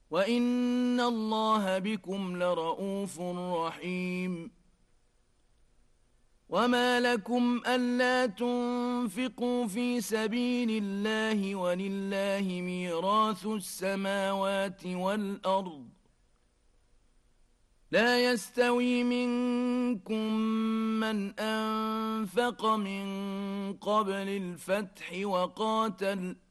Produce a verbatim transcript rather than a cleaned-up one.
وإن الله بكم لرءوف رحيم. وما لكم ألا تنفقوا في سبيل الله ولله ميراث السماوات والأرض لا يستوي منكم من أنفق من قبل الفتح وقاتل